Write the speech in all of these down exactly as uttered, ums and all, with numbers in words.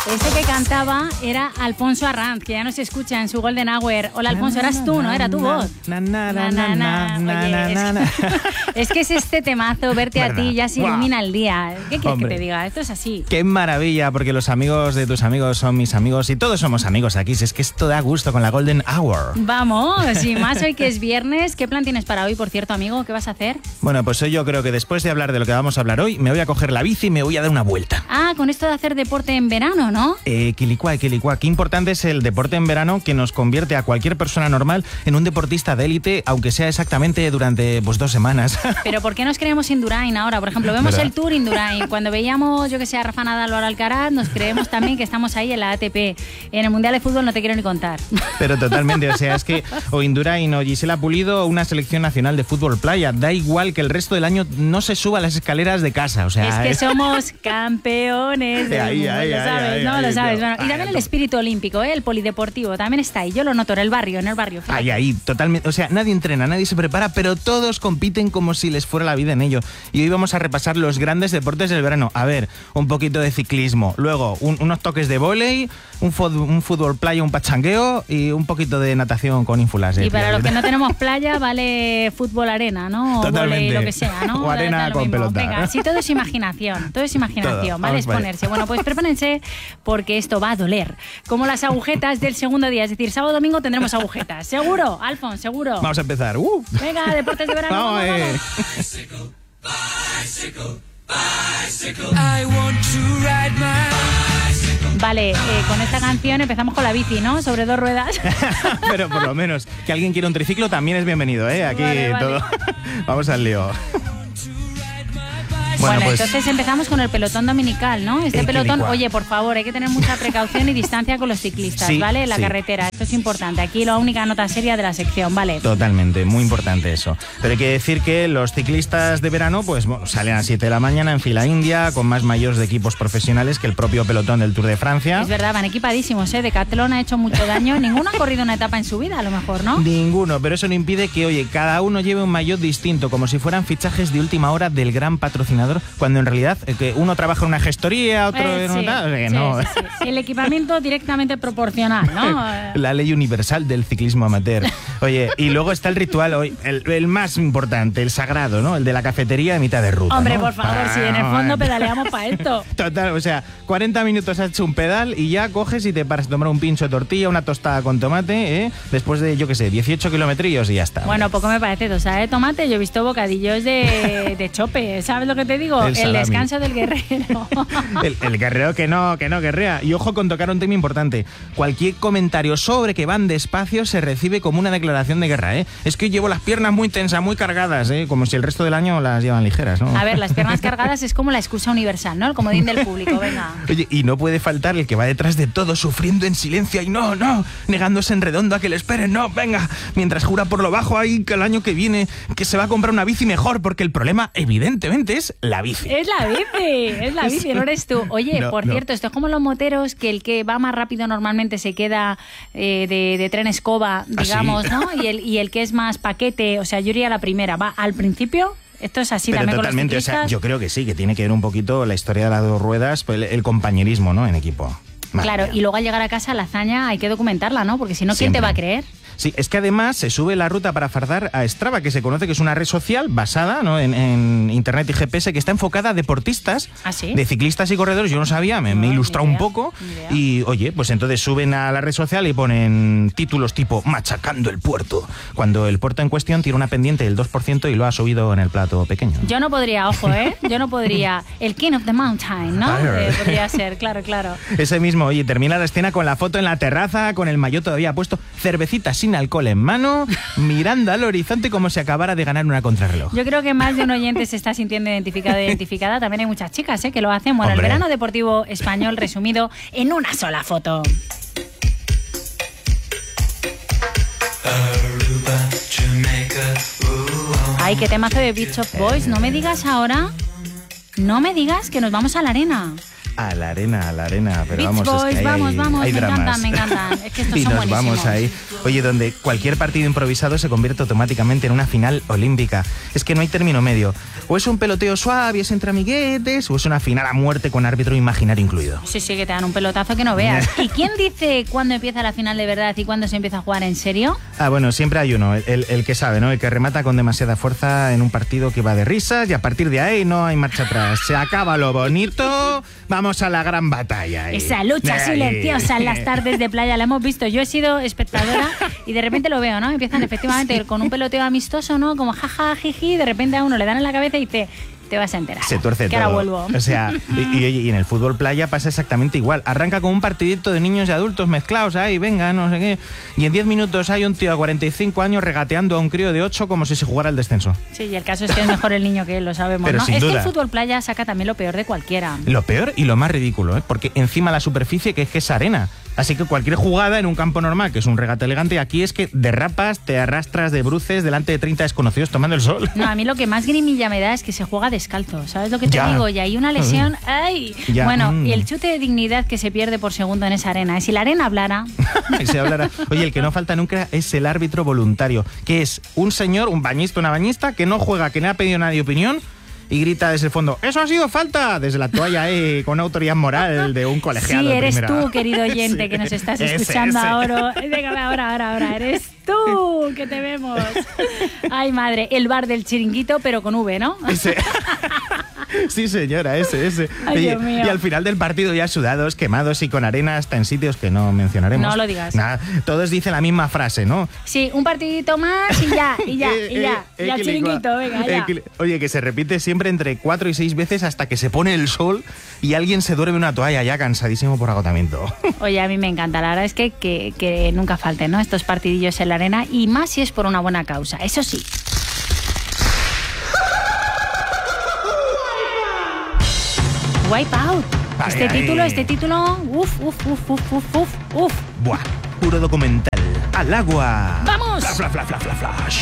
Ese que cantaba era Alfonso Arranz, que ya no se escucha en su Golden Hour. Hola, Alfonso, eras tú, ¿no? Era tu voz. Na, na, na, na, na, na, na, na. Es que es este temazo, verte a ti ya se ilumina wow. el día. ¿Qué quieres Hombre, que te diga? Esto es así. Qué maravilla, porque los amigos de tus amigos son mis amigos y todos somos amigos aquí. Si es que esto da gusto con la Golden Hour. Vamos, y más hoy que es viernes. ¿Qué plan tienes para hoy, por cierto, amigo? ¿Qué vas a hacer? Bueno, pues hoy yo creo que después de hablar de lo que vamos a hablar hoy, me voy a coger la bici y me voy a dar una vuelta. Ah, con esto de hacer deporte en verano, ¿no? Eh, quilicua, quilicua. Qué importante es el deporte en verano, que nos convierte a cualquier persona normal en un deportista de élite, aunque sea exactamente durante pues dos semanas. Pero ¿por qué nos creemos Indurain ahora? Por ejemplo, vemos ¿verdad? el Tour Indurain. Cuando veíamos, yo que sé, a Rafa Nadal o a Alcaraz, nos creemos también que estamos ahí en la A T P. En el Mundial de Fútbol no te quiero ni contar. Pero totalmente, o sea, es que o Indurain o Gisela Pulido o una selección nacional de fútbol playa, da igual que el resto del año no se suba las escaleras de casa, o sea... Es que es... somos campeones del ahí, mundo, ahí, lo ahí, sabes, ahí, ¿no? ahí, Lo sabes. claro. Bueno, y también el espíritu olímpico, ¿eh? El polideportivo, también está ahí. Yo lo noto en el barrio, en el barrio. Fíjate. Ahí, ahí, totalmente. O sea, nadie entrena, nadie se prepara, pero todos compiten como si les fuera la vida en ello. Y hoy vamos a repasar los grandes deportes del verano. A ver, un poquito de ciclismo, luego un, unos toques de vóley, un, un fútbol playa, un pachangueo y un poquito de natación con ínfulas. Eh, y para tía. los que no tenemos playa, vale fútbol arena, ¿no? O totalmente. vóley, lo que sea, ¿no? O arena Da, da lo con mismo. pelota. Venga, sí, todo es imaginación, todo es imaginación, Todo. ¿vale? Vamos para Exponerse. Bueno, pues prepárense porque esto va a doler. Como las agujetas del segundo día, es decir, sábado domingo tendremos agujetas. ¿Seguro, Alfon? ¿Seguro? Vamos a empezar. Uh. Venga, deportes de verano. Vamos, vamos, eh. vamos. Bicycle, bicycle, I want to ride my bicycle. Vale, eh, con esta canción empezamos con la bici, ¿no? Sobre dos ruedas. Pero por lo menos, que alguien quiera un triciclo también es bienvenido, ¿eh? Aquí Vale, vale. todo. Vamos al lío. Bueno, Bueno, pues, entonces empezamos con el pelotón dominical, ¿no? Este Eh, pelotón, quilicua. oye, por favor, hay que tener mucha precaución y distancia con los ciclistas, Sí, ¿vale? En la sí. carretera, esto es importante. Aquí la única nota seria de la sección, ¿vale? Totalmente, muy importante eso. Pero hay que decir que los ciclistas de verano pues bueno, salen a las siete de la mañana en fila india, con más mayores de equipos profesionales que el propio pelotón del Tour de Francia. Es verdad, van equipadísimos, ¿eh? Decathlon ha hecho mucho daño. Ninguno ha corrido una etapa en su vida, a lo mejor, ¿no? Ninguno, pero eso no impide que, oye, cada uno lleve un maillot distinto, como si fueran fichajes de última hora del gran patrocinador, cuando en realidad eh, que uno trabaja en una gestoría, otro Eh, en sí, otra... o sea, que sí, no. sí, sí. Sí, el equipamiento directamente proporcional, ¿no? La ley universal del ciclismo amateur. Oye, y luego está el ritual hoy, el, el más importante, el sagrado, ¿no? El de la cafetería de mitad de ruta. Hombre, ¿no? por favor, Ah, si en el fondo vale. pedaleamos para esto. Total, o sea, cuarenta minutos has hecho un pedal y ya coges y te paras a tomar un pincho de tortilla, una tostada con tomate, ¿eh? Después de, yo qué sé, dieciocho kilometrillos y ya está. Bueno, poco me parece, tostada de tomate. Yo he visto bocadillos de, de chope, ¿sabes lo que te digo? El El, salami. descanso del guerrero. El, el guerrero que no, que no guerrea. Y ojo con tocar un tema importante. Cualquier comentario sobre que van despacio se recibe como una declaración de guerra, ¿eh? Es que llevo las piernas muy tensas, muy cargadas, ¿eh? Como si el resto del año las llevan ligeras, ¿no? A ver, las piernas cargadas es como la excusa universal, ¿no? El comodín del público, venga. Oye, y no puede faltar el que va detrás de todo sufriendo en silencio y no, no, negándose en redondo a que le esperen, no, venga, mientras jura por lo bajo ahí que el año que viene que se va a comprar una bici mejor, porque el problema evidentemente es la bici. Es la bici, es la bici, no eres tú. Oye, No, por no. cierto, esto es como los moteros, que el que va más rápido normalmente se queda eh, de, de tren escoba, digamos, sí? ¿no? Y el, y el que es más paquete, o sea, yo iría a la primera, va al principio. Esto es así Pero también totalmente, con o los sea, ciclistas. yo creo que sí, que tiene que ver un poquito la historia de las dos ruedas, pues, el, el compañerismo, ¿no? En equipo. Madre Claro, mía. y luego al llegar a casa la hazaña hay que documentarla, ¿no? Porque si no, ¿quién Siempre. te va a creer? Sí, es que además se sube la ruta para fardar a Strava, que se conoce que es una red social basada, ¿no? en, en internet y G P S, que está enfocada a deportistas, ¿Ah, sí? de ciclistas y corredores. Yo no sabía, me, No, me he ni ilustrado idea, un poco. ni idea. Y oye, pues entonces suben a la red social y ponen títulos tipo machacando el puerto, cuando el puerto en cuestión tiene una pendiente del dos por ciento y lo ha subido en el plato pequeño. Yo no podría, ojo, ¿eh? Yo no podría. El King of the Mountain, ¿no? Claro. Eh, podría ser, claro, claro. Ese mismo, oye, termina la escena con la foto en la terraza, con el maillot todavía puesto, cervecita sin alcohol en mano, mirando al horizonte como si acabara de ganar una contrarreloj. Yo creo que más de un oyente se está sintiendo identificado e identificada. También hay muchas chicas ¿eh? que lo hacen. Bueno, Hombre. el verano deportivo español resumido en una sola foto. Aruba, Jamaica, ooh, Ay, qué temazo de Beach of Boys. No me digas ahora, no me digas que nos vamos a la arena. A la arena, a la arena. Pero Beach vamos, Boys, es que hay, vamos, hay, vamos, hay me dramas. encantan, me encantan. Es que estos y son nos buenísimos. vamos ahí. Oye, donde cualquier partido improvisado se convierte automáticamente en una final olímpica. Es que no hay término medio. O es un peloteo suave, es entre amiguetes, o es una final a muerte con árbitro imaginario incluido. Sí, sí, que te dan un pelotazo que no veas. ¿Y quién dice cuándo empieza la final de verdad y cuándo se empieza a jugar en serio? Ah, bueno, siempre hay uno, el, el que sabe, ¿no? El que remata con demasiada fuerza en un partido que va de risas y a partir de ahí no hay marcha atrás. Se acaba lo bonito, vamos a la gran batalla. ahí. Esa lucha Ahí. silenciosa en las tardes de playa la hemos visto. Yo he sido espectadora y de repente lo veo, ¿no? Empiezan efectivamente con un peloteo amistoso, ¿no? Como jaja, jiji, de repente a uno le dan en la cabeza y dice... Te vas a enterar. Se tuerce que todo. ahora vuelvo. O sea, y, y, y en el fútbol playa pasa exactamente igual. Arranca con un partidito de niños y adultos mezclados ahí, venga, no sé qué. Y en diez minutos hay un tío de cuarenta y cinco años regateando a un crío de ocho como si se jugara el descenso. Sí, y el caso es que es mejor el niño que él, lo sabemos, Pero ¿no? sin Es duda. que el fútbol playa saca también lo peor de cualquiera. Lo peor y lo más ridículo, ¿eh? Porque encima la superficie que es que es arena. Así que cualquier jugada en un campo normal, que es un regate elegante, aquí es que derrapas, te arrastras de bruces delante de treinta desconocidos tomando el sol. No, a mí lo que más grimilla me da es que se juega descalzo, ¿sabes lo que te Ya. digo? Y hay una lesión, ¡ay! Ya, Bueno, mm. y el chute de dignidad que se pierde por segundo en esa arena. Y si la arena hablara... Y se hablará. Oye, el que no falta nunca es el árbitro voluntario, que es un señor, un bañista, una bañista, que no juega, que no ha pedido nadie opinión y grita desde el fondo, ¡eso ha sido falta! Desde la toalla, eh, con autoridad moral de un colegiado. Sí, de eres primera. tú, querido oyente, Sí. que nos estás Ese, escuchando ese. ahora. Venga, ahora, ahora, ahora. Eres tú, que te vemos. Ay, madre, el bar del chiringuito, pero con V, ¿no? Ese. Sí, señora, ese, ese. Ay, Oye, Dios mío. y al final del partido ya sudados, quemados y con arena hasta en sitios que no mencionaremos. No lo digas. Nada, todos dicen la misma frase, ¿no? Sí, un partidito más y ya, y ya, Eh, y ya. eh, Y al equilicua- chiringuito, venga, ya. equili- Oye, que se repite siempre entre cuatro y seis veces hasta que se pone el sol y alguien se duerme en una toalla ya cansadísimo por agotamiento. Oye, a mí me encanta, la verdad es que, que, que nunca falten, ¿no? Estos partidillos en la arena y más si es por una buena causa, eso sí. Wipeout. Ay, Este ay. título, este título, uf, uf, uf, uf, uf, uf, uf. Buah, puro documental. ¡Al agua! ¡Vamos! Fla, fla, fla, fla, fla, flash.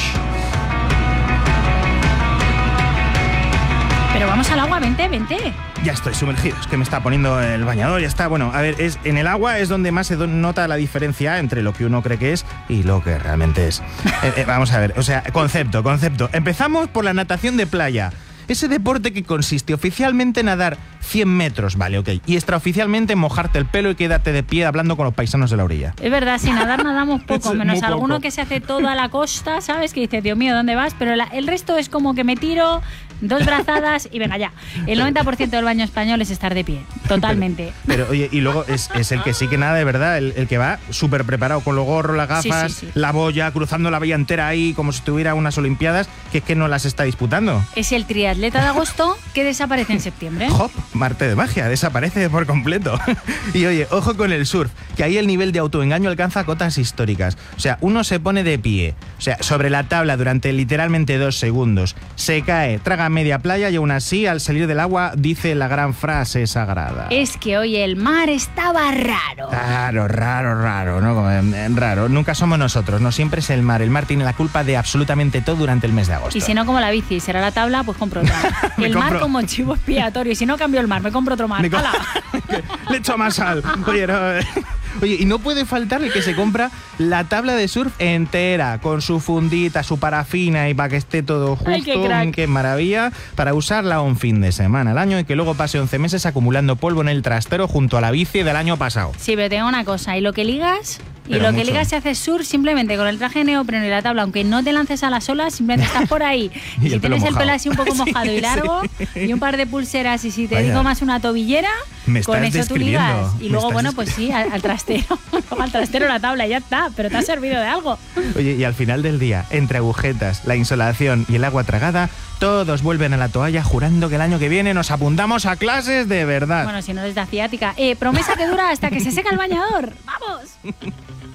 Pero vamos al agua, vente, vente. Ya estoy sumergido, es que me está poniendo el bañador, ya está. Bueno, a ver, es, en el agua es donde más se do- nota la diferencia entre lo que uno cree que es y lo que realmente es. Eh, eh, vamos a ver, o sea, concepto, concepto. Empezamos por la natación de playa. Ese deporte que consiste oficialmente en nadar cien metros, vale, ok, y extraoficialmente en mojarte el pelo y quédate de pie hablando con los paisanos de la orilla. Es verdad, sin nadar nadamos poco, Es menos muy alguno poco. que se hace todo a la costa, ¿sabes? Que dice, Dios mío, ¿dónde vas? Pero la- el resto es como que me tiro dos brazadas y venga ya. El noventa por ciento del baño español es estar de pie, totalmente. Pero oye, y luego es, es el que sí que nada de verdad, el, el que va súper preparado con los gorros, las Sí, gafas, sí, sí. la boya, cruzando la vía entera ahí como si tuviera unas olimpiadas, que es que no las está disputando. Es el triatleta de agosto que desaparece en septiembre. Hop, Marte de magia, desaparece por completo. Y oye, ojo con el surf, que ahí el nivel de autoengaño alcanza cotas históricas. O sea, uno se pone de pie, o sea, sobre la tabla durante literalmente dos segundos, se cae, traga media playa y aún así, al salir del agua, dice la gran frase sagrada. Es que hoy el mar estaba raro. Raro, raro, raro, ¿no? Como, eh, Raro. Nunca somos nosotros, no siempre es el mar. El mar tiene la culpa de absolutamente todo durante el mes de agosto. Y si no, como la bici, será la tabla, pues compro otra. Me El compro- mar como chivo expiatorio. Y si no cambio el mar, me compro otro mar. Me co- ¡Hala! Le echo más sal. Oye, no, eh. Oye, y no puede faltar el que se compra la tabla de surf entera, con su fundita, su parafina y para que esté todo justo. Ay, qué crack. Qué maravilla, para usarla un fin de semana al año y que luego pase once meses acumulando polvo en el trastero junto a la bici del año pasado. Sí, pero tengo una cosa. Y lo que ligas... Y Pero lo que mucho. ligas se hace surf simplemente con el traje de neopreno y la tabla, aunque no te lances a las olas, simplemente estás por ahí. Y Y si el pelo tienes el mojado. pelo así un poco Sí, mojado y sí. largo, y un par de pulseras, y si te Vaya. digo más una tobillera, Me con estás eso tú describiendo, ligas. me Y luego, estás bueno, pues sí, al, al trastero. Luego al trastero la tabla y ya está, pero te ha servido de algo. Oye, y al final del día, entre agujetas, la insolación y el agua tragada, todos vuelven a la toalla jurando que el año que viene nos apuntamos a clases de verdad. Bueno, si no les da ciática. Eh, promesa que dura hasta que se seca el bañador. ¡Vamos!